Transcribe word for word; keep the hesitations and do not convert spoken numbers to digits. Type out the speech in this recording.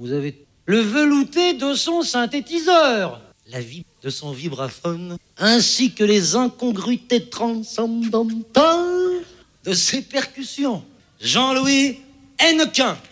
Vous avez le velouté de son synthétiseur, la vie de son vibraphone, ainsi que les incongruités transcendantales de ses percussions. Jean-Louis Hennequin.